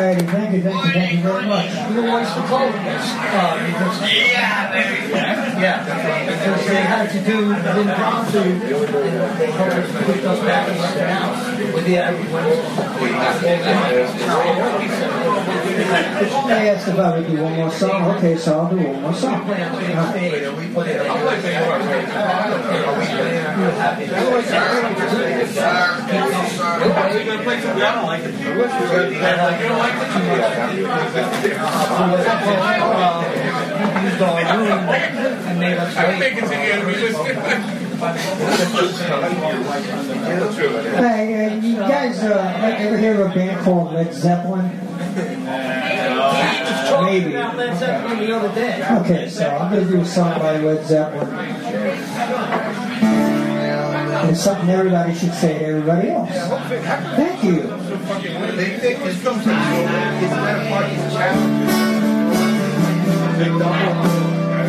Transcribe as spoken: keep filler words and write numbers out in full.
righty, thank you, thank you, thank you very much. You know what's the call this? Uh, because, Yeah, baby. yeah, because they had to do the impromptu, and they had to put those back in the house with the They asked if I would do one more song. Okay, so I'll do one more song. We put it up. You're going to play some piano like it. You don't like it? used our room and made us I think it's in here to be listening. Hey, uh, you guys uh, ever hear of a band called Led Zeppelin? Maybe. about Led Zeppelin the other day. Okay, so I'm going to do a song by Led Zeppelin. It's something everybody should say to everybody else. Thank you. They think it's something. It's not a party's challenge.